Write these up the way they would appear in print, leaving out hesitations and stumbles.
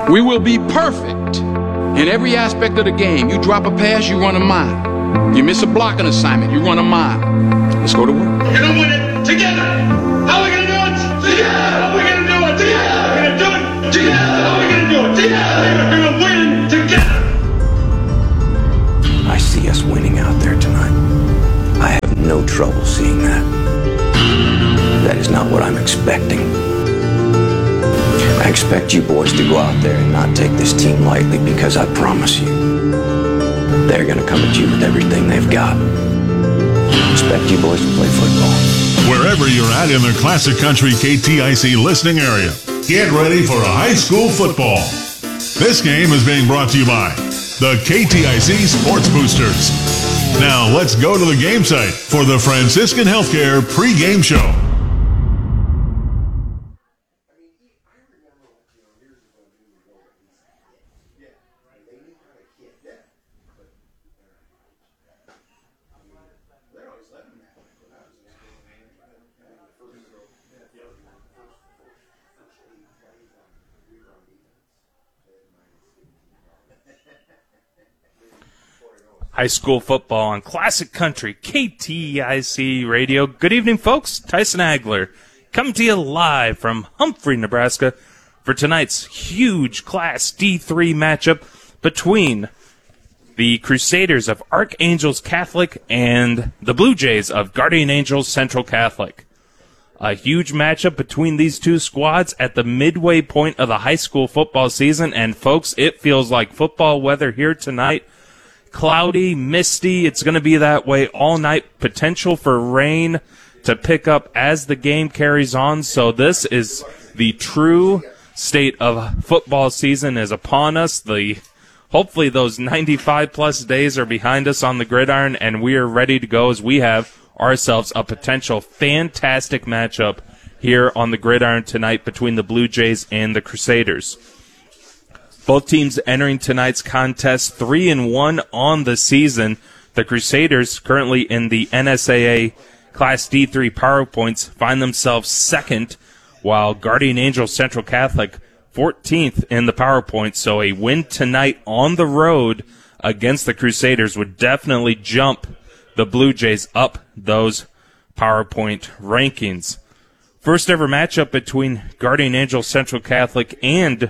We will be perfect in every aspect of the game. You drop a pass, you run a mile. You miss a blocking assignment, you run a mile. Let's go to work. We're going to win it together. How are we going to do it? Together. How are we going to do it? Together. We're going to do it together. How are we going to do it? Together. We're going to win together. I see us winning out there tonight. I have no trouble seeing that. That is not what I'm expecting. I expect you boys to go out there and not take this team lightly, because I promise you, they're going to come at you with everything they've got. I expect you boys to play football. Wherever you're at in the Classic Country KTIC listening area, get ready for a high school football. This game is being brought to you by the KTIC Sports Boosters. Now let's go to the game site for the Franciscan Healthcare pregame show. High school football on Classic Country, KTIC Radio. Good evening, folks. Tyson Agler coming to you live from Humphrey, Nebraska for tonight's huge Class D3 matchup between the Crusaders of Archangels Catholic and the Blue Jays of Guardian Angels Central Catholic. A huge matchup between these two squads at the midway point of the high school football season, and folks, it feels like football weather here tonight. Cloudy, misty, it's going to be that way all night. Potential for rain to pick up as the game carries on. So this is the true state of football season is upon us. Hopefully those 95-plus days are behind us on the gridiron, and we are ready to go as we have ourselves a potential fantastic matchup here on the gridiron tonight between the Blue Jays and the Crusaders. Both teams entering tonight's contest 3-1 on the season. The Crusaders, currently in the NSAA Class D3 PowerPoints, find themselves second, while Guardian Angels Central Catholic 14th in the PowerPoint. So a win tonight on the road against the Crusaders would definitely jump the Blue Jays up those PowerPoint rankings. First ever matchup between Guardian Angels Central Catholic and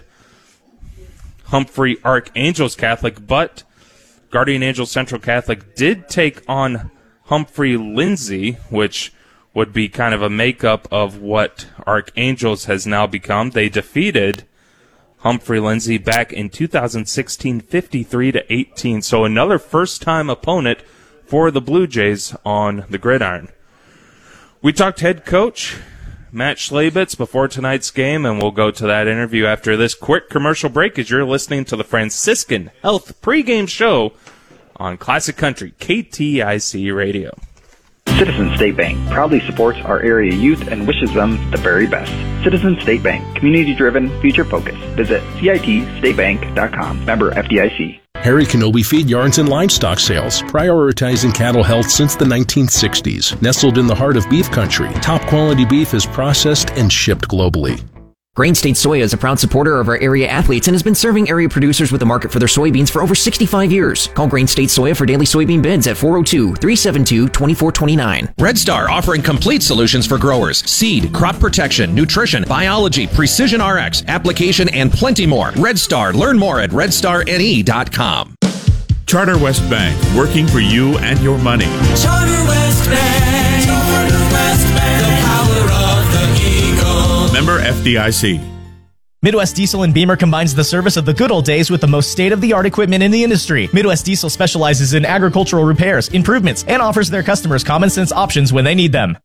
Humphrey Archangels Catholic, but Guardian Angels Central Catholic did take on Humphrey Lindsay, which would be kind of a makeup of what Archangels has now become. They defeated Humphrey Lindsay back in 2016, 53-18. So another first-time opponent for the Blue Jays on the gridiron. We talked head coach Matt Schlabitz before tonight's game, and we'll go to that interview after this quick commercial break as you're listening to the Franciscan Health pregame show on Classic Country KTIC Radio. Citizens State Bank proudly supports our area youth and wishes them the very best. Citizens State Bank, community-driven, future-focused. Visit CITStatebank.com. Member FDIC. Harry Kenobi Feed Yarns and Livestock Sales, prioritizing cattle health since the 1960s. Nestled in the heart of beef country, top quality beef is processed and shipped globally. Grain State Soya is a proud supporter of our area athletes and has been serving area producers with a market for their soybeans for over 65 years. Call Grain State Soya for daily soybean bids at 402-372-2429. Red Star offering complete solutions for growers. Seed, crop protection, nutrition, biology, precision RX, application, and plenty more. Red Star. Learn more at redstarne.com. Charter West Bank, working for you and your money. Charter West Bank. Charter West Bank. The power of the eagle. Member FDIC. Midwest Diesel and Beamer combines the service of the good old days with the most state-of-the-art equipment in the industry. Midwest Diesel specializes in agricultural repairs, improvements, and offers their customers common-sense options when they need them.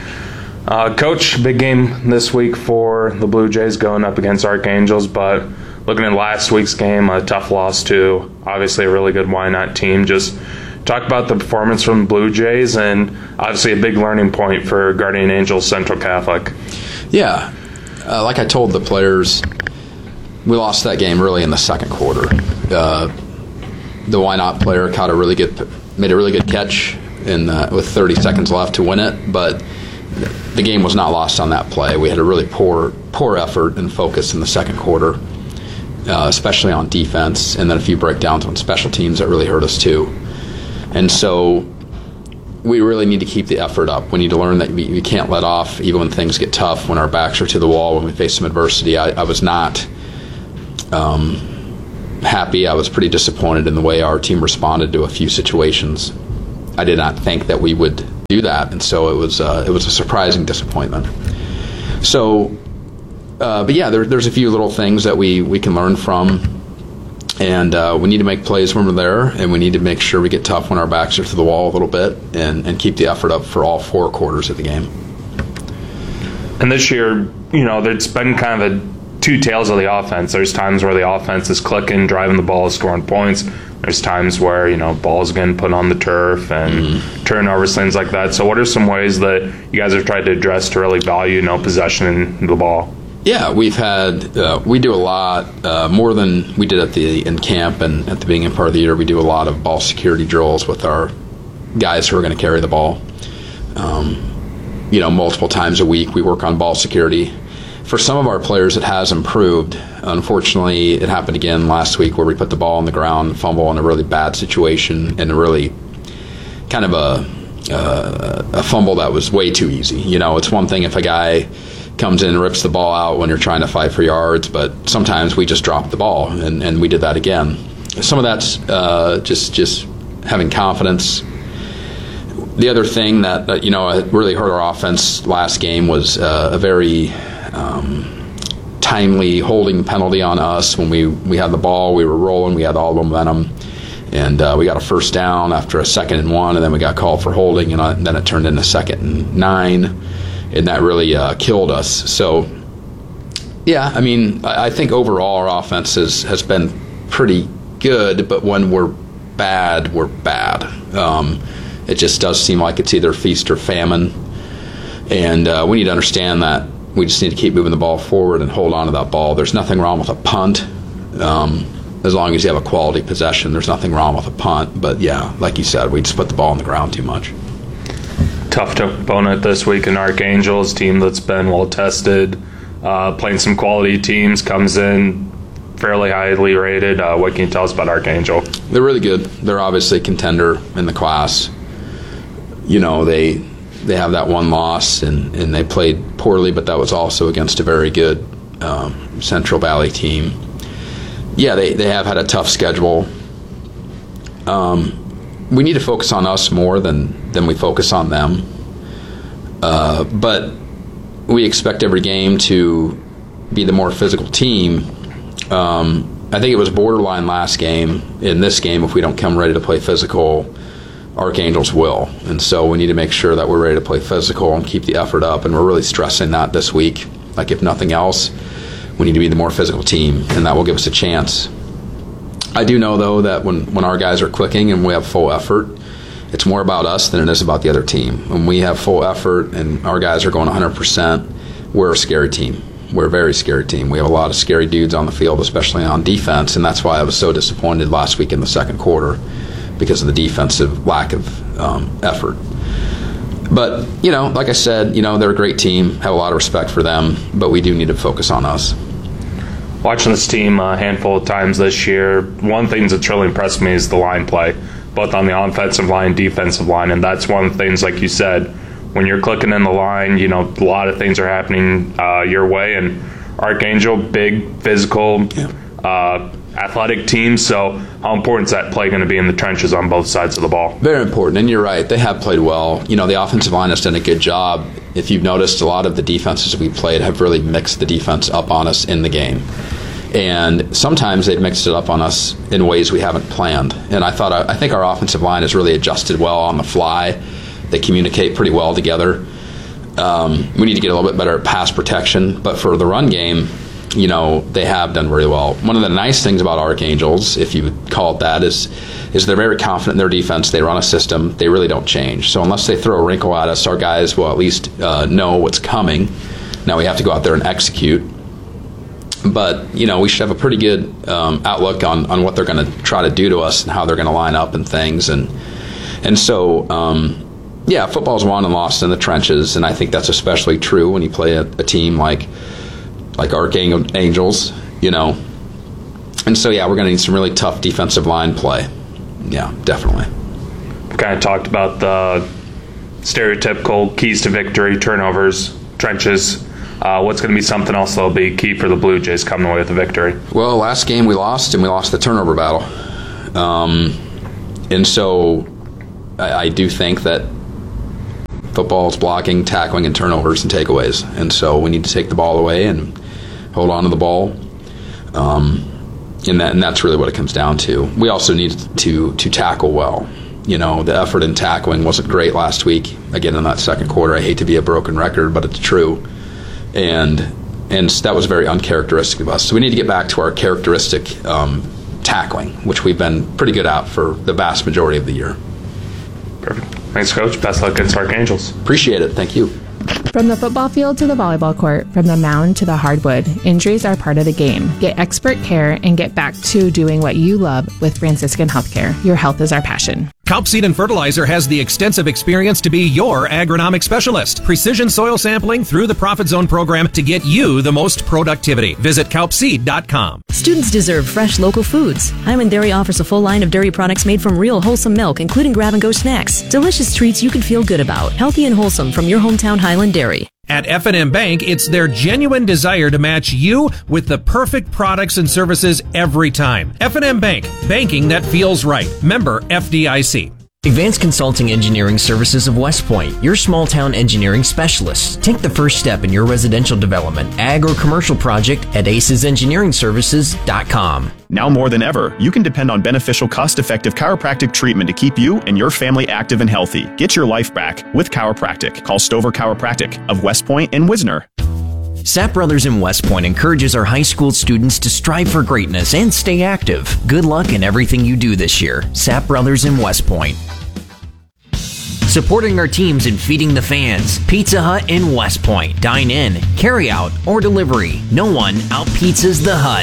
Coach, big game this week for the Blue Jays going up against Archangels, but looking at last week's game, a tough loss to obviously a really good Wynot team. Just talk about the performance from the Blue Jays and obviously a big learning point for Guardian Angels Central Catholic. Yeah. Like I told the players, we lost that game really in the second quarter. The Wynot player made a really good catch with 30 seconds left to win it, but the game was not lost on that play. We had a really poor effort and focus in the second quarter, especially on defense, and then a few breakdowns on special teams that really hurt us too. And so we really need to keep the effort up. We need to learn that we can't let off even when things get tough, when our backs are to the wall, when we face some adversity. I was not happy. I was pretty disappointed in the way our team responded to a few situations. I did not think that we would do that, and so it was a surprising disappointment. So, but yeah, there's a few little things that we can learn from. And we need to make plays when we're there, and we need to make sure we get tough when our backs are to the wall a little bit, and keep the effort up for all 4 quarters of the game. And this year, there's been kind of two tails of the offense. There's times where the offense is clicking, driving the ball, scoring points. There's times where, balls getting put on the turf and turnovers, things like that. So what are some ways that you guys have tried to address to really value, possession in the ball? Yeah, we've had we do a lot more than we did in camp and at the beginning part of the year. We do a lot of ball security drills with our guys who are going to carry the ball. Multiple times a week we work on ball security. For some of our players, it has improved. Unfortunately, it happened again last week where we put the ball on the ground, fumble in a really bad situation, and a really kind of a fumble that was way too easy. It's one thing if a guy comes in and rips the ball out when you're trying to fight for yards, but sometimes we just drop the ball, and we did that again. Some of that's just having confidence. The other thing that really hurt our offense last game was a very timely holding penalty on us. When we had the ball, we were rolling, we had all the momentum, and we got a first down after a 2nd and 1, and then we got called for holding, and then it turned into 2nd and 9. And that really killed us. So, yeah, I think overall our offense has been pretty good, but when we're bad, we're bad. It just does seem like it's either feast or famine. And we need to understand that we just need to keep moving the ball forward and hold on to that ball. There's nothing wrong with a punt. As long as you have a quality possession, there's nothing wrong with a punt. But, yeah, like you said, we just put the ball on the ground too much. Tough opponent this week in Archangels, team that's been well tested, playing some quality teams, comes in fairly highly rated. What can you tell us about Archangel? They're really good. They're obviously a contender in the class. They have that one loss, and they played poorly, but that was also against a very good Central Valley team. Yeah, they have had a tough schedule. We need to focus on us more than we focus on them. But we expect every game to be the more physical team. I think it was borderline last game. In this game, if we don't come ready to play physical, Archangels will. And so we need to make sure that we're ready to play physical and keep the effort up. And we're really stressing that this week. Like, if nothing else, we need to be the more physical team, and that will give us a chance. I do know, though, that when our guys are clicking and we have full effort, it's more about us than it is about the other team. When we have full effort and our guys are going 100%, we're a scary team. We're a very scary team. We have a lot of scary dudes on the field, especially on defense, and that's why I was so disappointed last week in the second quarter, because of the defensive lack of effort. But, like I said, they're a great team, have a lot of respect for them, but we do need to focus on us. Watching this team a handful of times this year, one thing that's really impressed me is the line play, both on the offensive line, defensive line, and that's one of the things, like you said, when you're clicking in the line, a lot of things are happening your way, and Archangel, big, physical, athletic team, so how important is that play going to be in the trenches on both sides of the ball? Very important, and you're right, they have played well. The offensive line has done a good job. If you've noticed, a lot of the defenses we played have really mixed the defense up on us in the game. And sometimes they've mixed it up on us in ways we haven't planned. And I think our offensive line has really adjusted well on the fly. They communicate pretty well together. We need to get a little bit better at pass protection, but for the run game, they have done really well. One of the nice things about Archangels, if you would call it that, is they're very confident in their defense. They run a system. They really don't change. So unless they throw a wrinkle at us, our guys will at least know what's coming. Now we have to go out there and execute. But, we should have a pretty good outlook on what they're going to try to do to us and how they're going to line up and things. And so, football's won and lost in the trenches, and I think that's especially true when you play a team like Archangels. so, yeah, we're going to need some really tough defensive line play. Yeah, definitely. Kind of talked about the stereotypical keys to victory, turnovers, trenches. What's going to be something else that'll be key for the Blue Jays coming away with a victory? Well, last game we lost, and we lost the turnover battle. And so I do think that football is blocking, tackling, and turnovers and takeaways. And so we need to take the ball away and hold on to the ball. And that's really what it comes down to. We also need to tackle well. You know, the effort in tackling wasn't great last week. Again, in that second quarter, I hate to be a broken record, but it's true. And that was very uncharacteristic of us. So we need to get back to our characteristic tackling, which we've been pretty good at for the vast majority of the year. Perfect. Thanks, Coach. Best luck against Archangels. Appreciate it. Thank you. From the football field to the volleyball court, from the mound to the hardwood, injuries are part of the game. Get expert care and get back to doing what you love with Franciscan Healthcare. Your health is our passion. Kalp Seed and Fertilizer has the extensive experience to be your agronomic specialist. Precision soil sampling through the Profit Zone program to get you the most productivity. Visit kalpseed.com. Students deserve fresh local foods. Highland Dairy offers a full line of dairy products made from real wholesome milk, including grab-and-go snacks. Delicious treats you can feel good about. Healthy and wholesome from your hometown Highland Dairy. At F&M Bank, it's their genuine desire to match you with the perfect products and services every time. F&M Bank, banking that feels right. Member FDIC. Advanced Consulting Engineering Services of West Point, your small town engineering specialist. Take the first step in your residential development, ag or commercial project at acesengineeringservices.com. Now more than ever, you can depend on beneficial, cost-effective chiropractic treatment to keep you and your family active and healthy. Get your life back with chiropractic. Call Stover Chiropractic of West Point and Wisner. Sapp Brothers in West Point encourages our high school students to strive for greatness and stay active. Good luck in everything you do this year. Sapp Brothers in West Point. Supporting our teams and feeding the fans. Pizza Hut in West Point. Dine in, carry out, or delivery. No one out-pizzas the Hut.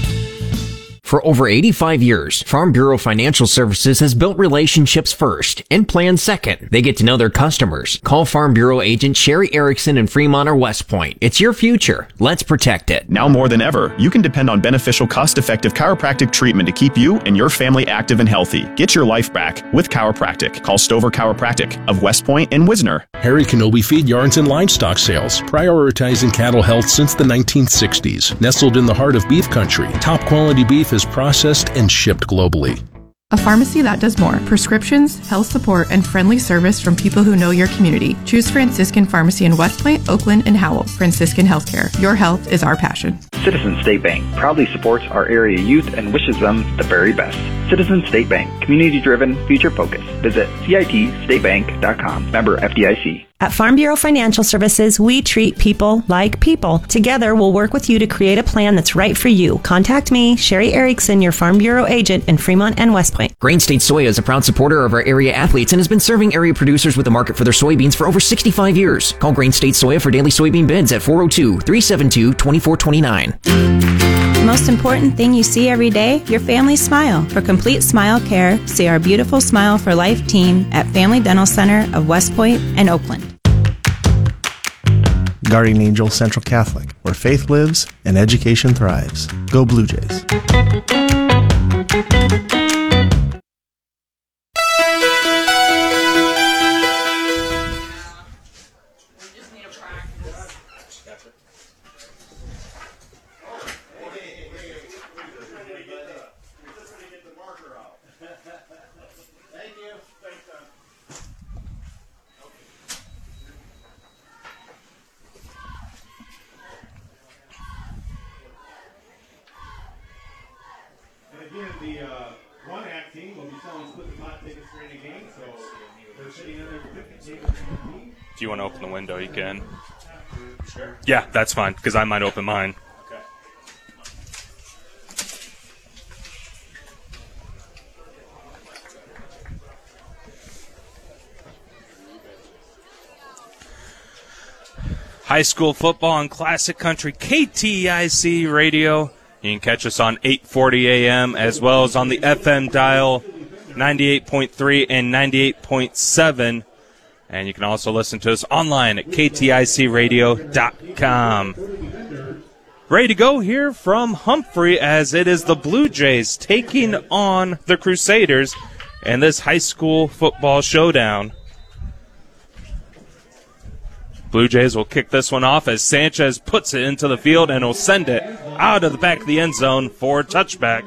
For over 85 years, Farm Bureau Financial Services has built relationships first and plans second. They get to know their customers. Call Farm Bureau agent Sherry Erickson in Fremont or West Point. It's your future. Let's protect it. Now more than ever, you can depend on beneficial, cost-effective chiropractic treatment to keep you and your family active and healthy. Get your life back with chiropractic. Call Stover Chiropractic of West Point and Wisner. Harry Kenobi Feed Yarns and Livestock Sales, prioritizing cattle health since the 1960s. Nestled in the heart of beef country, top quality beef is processed and shipped globally. A pharmacy that does more. Prescriptions, health support, and friendly service from people who know your community. Choose Franciscan Pharmacy in West Point, Oakland, and Howell. Franciscan Healthcare. Your health is our passion. Citizens State Bank proudly supports our area youth and wishes them the very best. Citizens State Bank, community-driven, future-focused. Visit CITStateBank.com. Member FDIC. At Farm Bureau Financial Services, we treat people like people. Together, we'll work with you to create a plan that's right for you. Contact me, Sherry Erickson, your Farm Bureau agent in Fremont and West Point. Grain State Soya is a proud supporter of our area athletes and has been serving area producers with a market for their soybeans for over 65 years. Call Grain State Soya for daily soybean bids at 402-372-2429. Most important thing you see every day, your family's smile. For complete smile care, see our beautiful Smile for Life team at Family Dental Center of West Point and Oakland. Guardian Angel Central Catholic, where faith lives and education thrives. Go Blue Jays. If you want to open the window, you can. Sure. Yeah, that's fine, because I might open mine. Okay. High school football on Classic Country KTIC Radio. You can catch us on 8:40 a.m. as well as on the FM dial 98.3 and 98.7. And you can also listen to us online at kticradio.com. Ready to go here from Humphrey as it is the Blue Jays taking on the Crusaders in this high school football showdown. Blue Jays will kick this one off as Sanchez puts it into the field and will send it out of the back of the end zone for a touchback.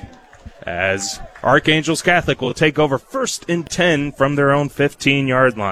As Archangels Catholic will take over 1st and 10 from their own 15-yard line.